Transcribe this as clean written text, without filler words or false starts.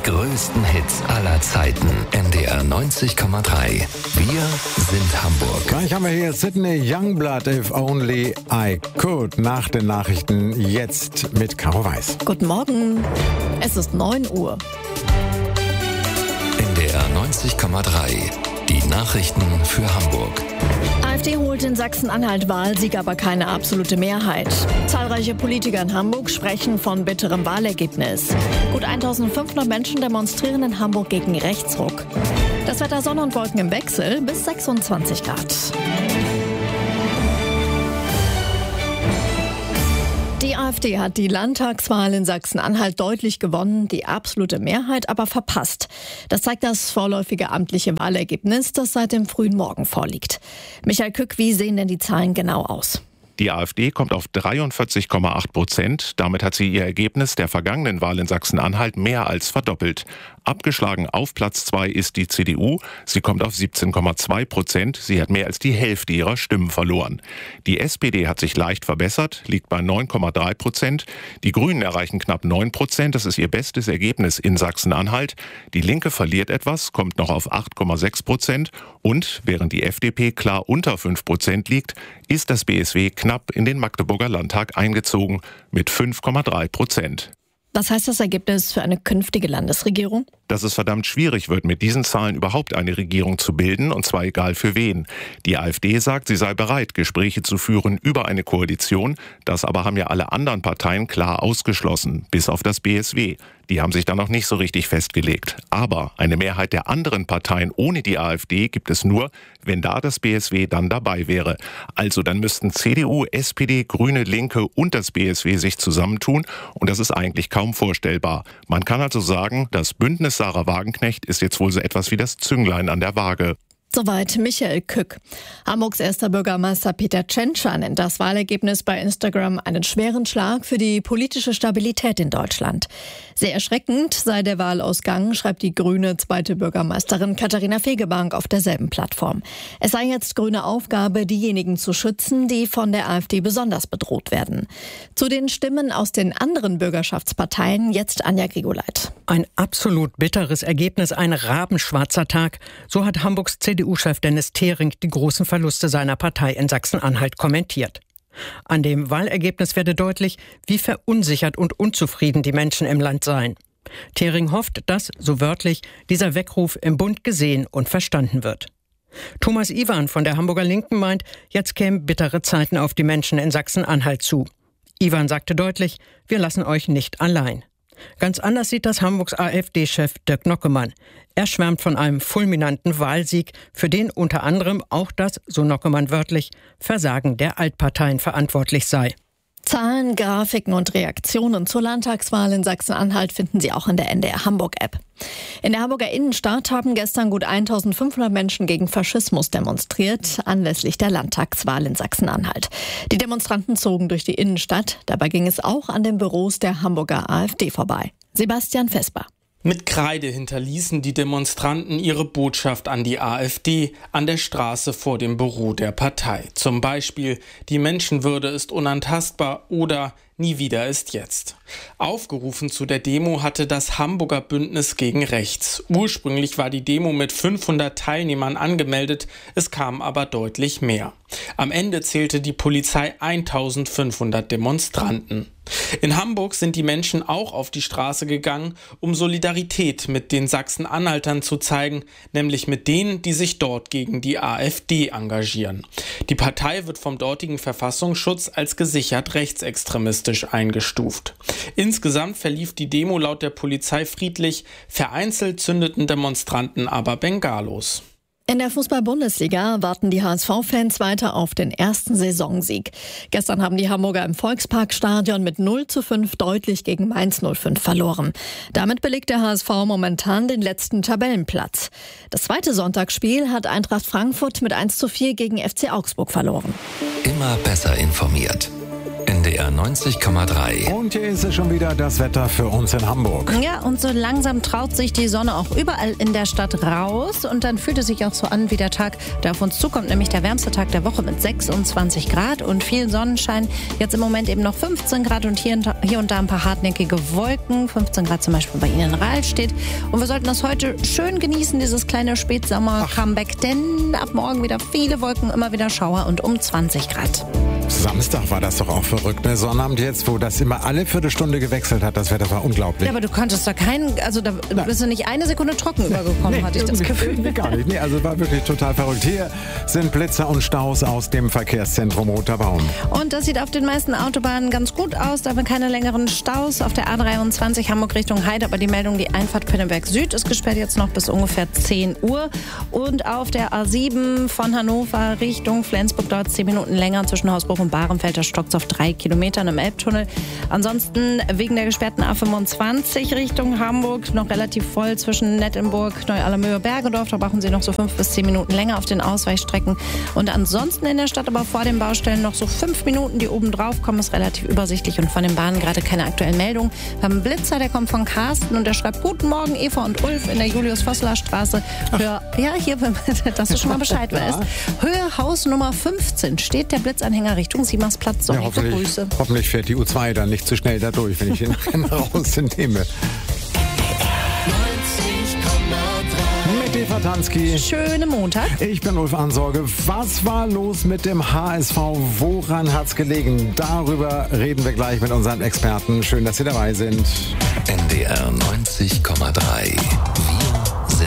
größten Hits aller Zeiten. NDR 90,3. Wir sind Hamburg. Gleich haben wir hier Sydney Youngblood, If Only I Could. Nach den Nachrichten jetzt mit Caro Weiß. Guten Morgen. Es ist 9 Uhr. NDR 90,3. Die Nachrichten für Hamburg. AfD holt in Sachsen-Anhalt Wahlsieg, aber keine absolute Mehrheit. Zahlreiche Politiker in Hamburg sprechen von bitterem Wahlergebnis. Gut 1500 Menschen demonstrieren in Hamburg gegen Rechtsruck. Das Wetter: Sonne und Wolken im Wechsel bis 26 Grad. Die AfD hat die Landtagswahl in Sachsen-Anhalt deutlich gewonnen, die absolute Mehrheit aber verpasst. Das zeigt das vorläufige amtliche Wahlergebnis, das seit dem frühen Morgen vorliegt. Michael Kück, wie sehen denn die Zahlen genau aus? Die AfD kommt auf 43,8%. Damit hat sie ihr Ergebnis der vergangenen Wahl in Sachsen-Anhalt mehr als verdoppelt. Abgeschlagen auf Platz 2 ist die CDU. Sie kommt auf 17,2%. Sie hat mehr als die Hälfte ihrer Stimmen verloren. Die SPD hat sich leicht verbessert, liegt bei 9,3%. Die Grünen erreichen knapp 9%. Das ist ihr bestes Ergebnis in Sachsen-Anhalt. Die Linke verliert etwas, kommt noch auf 8,6%. Und während die FDP klar unter 5% liegt, ist das BSW knapp in den Magdeburger Landtag eingezogen mit 5,3%. Was heißt das Ergebnis für eine künftige Landesregierung? Dass es verdammt schwierig wird, mit diesen Zahlen überhaupt eine Regierung zu bilden, und zwar egal für wen. Die AfD sagt, sie sei bereit, Gespräche zu führen über eine Koalition. Das aber haben ja alle anderen Parteien klar ausgeschlossen, bis auf das BSW. Die haben sich da noch nicht so richtig festgelegt. Aber eine Mehrheit der anderen Parteien ohne die AfD gibt es nur, wenn da das BSW dann dabei wäre. Also dann müssten CDU, SPD, Grüne, Linke und das BSW sich zusammentun. Und das ist eigentlich kaum vorstellbar. Man kann also sagen, das Bündnis Sarah Wagenknecht ist jetzt wohl so etwas wie das Zünglein an der Waage. Soweit Michael Kück. Hamburgs erster Bürgermeister Peter Tschentscher nennt das Wahlergebnis bei Instagram einen schweren Schlag für die politische Stabilität in Deutschland. Sehr erschreckend sei der Wahlausgang, schreibt die grüne zweite Bürgermeisterin Katharina Fegebank auf derselben Plattform. Es sei jetzt grüne Aufgabe, diejenigen zu schützen, die von der AfD besonders bedroht werden. Zu den Stimmen aus den anderen Bürgerschaftsparteien jetzt Anja Grigoleit. Ein absolut bitteres Ergebnis, ein rabenschwarzer Tag. So hat Hamburgs CDU-Chef Dennis Thering die großen Verluste seiner Partei in Sachsen-Anhalt kommentiert. An dem Wahlergebnis werde deutlich, wie verunsichert und unzufrieden die Menschen im Land seien. Thering hofft, dass, so wörtlich, dieser Weckruf im Bund gesehen und verstanden wird. Thomas Iwan von der Hamburger Linken meint, jetzt kämen bittere Zeiten auf die Menschen in Sachsen-Anhalt zu. Iwan sagte deutlich, wir lassen euch nicht allein. Ganz anders sieht das Hamburgs AfD-Chef Dirk Nockemann. Er schwärmt von einem fulminanten Wahlsieg, für den unter anderem auch das, so Nockemann wörtlich, Versagen der Altparteien verantwortlich sei. Zahlen, Grafiken und Reaktionen zur Landtagswahl in Sachsen-Anhalt finden Sie auch in der NDR Hamburg-App. In der Hamburger Innenstadt haben gestern gut 1500 Menschen gegen Faschismus demonstriert, anlässlich der Landtagswahl in Sachsen-Anhalt. Die Demonstranten zogen durch die Innenstadt. Dabei ging es auch an den Büros der Hamburger AfD vorbei. Sebastian Vesper. Mit Kreide hinterließen die Demonstranten ihre Botschaft an die AfD an der Straße vor dem Büro der Partei. Zum Beispiel: Die Menschenwürde ist unantastbar oder nie wieder ist jetzt. Aufgerufen zu der Demo hatte das Hamburger Bündnis gegen Rechts. Ursprünglich war die Demo mit 500 Teilnehmern angemeldet, es kamen aber deutlich mehr. Am Ende zählte die Polizei 1500 Demonstranten. In Hamburg sind die Menschen auch auf die Straße gegangen, um Solidarität mit den Sachsen-Anhaltern zu zeigen, nämlich mit denen, die sich dort gegen die AfD engagieren. Die Partei wird vom dortigen Verfassungsschutz als gesichert rechtsextremistisch eingestuft. Insgesamt verlief die Demo laut der Polizei friedlich, vereinzelt zündeten Demonstranten aber Bengalos. In der Fußball-Bundesliga warten die HSV-Fans weiter auf den ersten Saisonsieg. Gestern haben die Hamburger im Volksparkstadion mit 0:5 deutlich gegen Mainz 05 verloren. Damit belegt der HSV momentan den letzten Tabellenplatz. Das zweite Sonntagsspiel hat Eintracht Frankfurt mit 1:4 gegen FC Augsburg verloren. Immer besser informiert. NDR 90,3. Und hier ist es schon wieder das Wetter für uns in Hamburg. Ja, und so langsam traut sich die Sonne auch überall in der Stadt raus. Und dann fühlt es sich auch so an wie der Tag, der auf uns zukommt, nämlich der wärmste Tag der Woche mit 26 Grad und viel Sonnenschein. Jetzt im Moment eben noch 15 Grad und hier und da ein paar hartnäckige Wolken. 15 Grad zum Beispiel bei Ihnen in Rahlstedt. Und wir sollten das heute schön genießen, dieses kleine Spätsommer-Comeback. Denn ab morgen wieder viele Wolken, immer wieder Schauer und um 20 Grad. Samstag war das doch auch verrückt, ne? Sonnabend jetzt, wo das immer alle Viertelstunde gewechselt hat. Das Wetter war unglaublich. Ja, aber du konntest da bist du nicht eine Sekunde trocken übergekommen, hatte ich das Gefühl. Gar nicht. Nee, also war wirklich total verrückt. Hier sind Blitzer und Staus aus dem Verkehrszentrum Roter Baum. Und das sieht auf den meisten Autobahnen ganz gut aus. Da haben wir keine längeren Staus. Auf der A23 Hamburg Richtung Heide, aber die Meldung, die Einfahrt Pinneberg Süd ist gesperrt jetzt noch bis ungefähr 10 Uhr. Und auf der A7 von Hannover Richtung Flensburg dauert es 10 Minuten länger zwischen Hausbruch und Bahrenfeld. Da stockt es auf 3 Kilometern im Elbtunnel. Ansonsten wegen der gesperrten A25 Richtung Hamburg noch relativ voll zwischen Nettelnburg, Neu-Allermöhe, Bergedorf. Da brauchen Sie noch so 5 bis 10 Minuten länger auf den Ausweichstrecken. Und ansonsten in der Stadt, aber vor den Baustellen noch so 5 Minuten, die oben drauf kommen, ist relativ übersichtlich und von den Bahnen gerade keine aktuellen Meldungen. Wir haben einen Blitzer, der kommt von Carsten und der schreibt: Guten Morgen, Eva und Ulf in der Julius-Vosseler-Straße. Dass du schon mal Bescheid weißt. Höhe Hausnummer 15 steht der Blitzanhänger Richtung Siemmersplatz. Sonnige Grüße. Hoffentlich fährt die U2 dann nicht zu schnell da durch, wenn ich ihn rausnehme. Mit Eva Tansky. Schönen Montag. Ich bin Ulf Ansorge. Was war los mit dem HSV? Woran hat's gelegen? Darüber reden wir gleich mit unseren Experten. Schön, dass Sie dabei sind. NDR 90,3.